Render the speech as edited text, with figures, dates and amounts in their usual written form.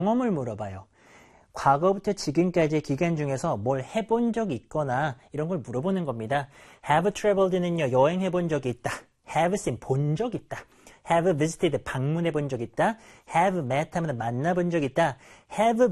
경험을 물어봐요. 과거부터 지금까지의 기간 중에서 뭘 해본 적이 있거나 이런 걸 물어보는 겁니다. have traveled는요, 여행해본 적이 있다. have seen, 본 적 있다. have visited, 방문해본 적 있다. have met 하면 만나본 적 있다. have